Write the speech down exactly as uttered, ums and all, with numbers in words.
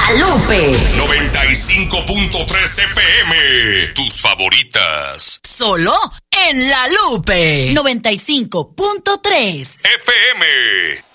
La Lupe. noventa y cinco punto tres F M. Tus favoritas. Solo en La Lupe. noventa y cinco punto tres F M.